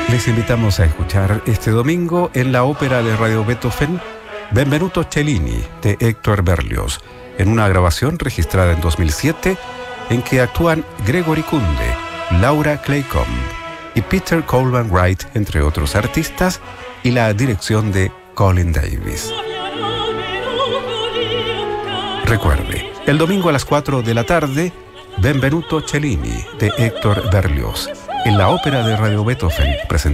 Les invitamos a escuchar este domingo en la ópera de Radio Beethoven Benvenuto Cellini de Héctor Berlioz, en una grabación registrada en 2007 en que actúan Gregory Kunde, Laura Claycomb y Peter Coleman Wright, entre otros artistas, y la dirección de Colin Davis. Recuerde, el domingo a las 4 de la tarde, Benvenuto Cellini de Héctor Berlioz, en la ópera de Radio Beethoven,